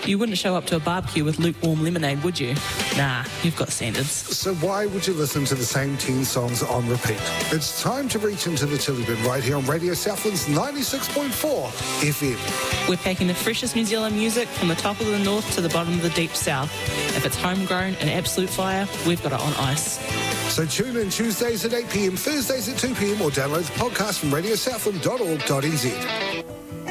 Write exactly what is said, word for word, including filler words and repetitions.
You wouldn't show up to a barbecue with lukewarm lemonade, would you? Nah, you've got standards. So why would you listen to the same teen songs on repeat? It's time to reach into the tilly bin right here on Radio Southland's ninety-six point four F M. We're packing the freshest New Zealand music from the top of the north to the bottom of the deep south. If it's homegrown and absolute fire, we've got it on ice. So tune in Tuesdays at eight p m, Thursdays at two p m, or download the podcast from radio southland dot org dot n z.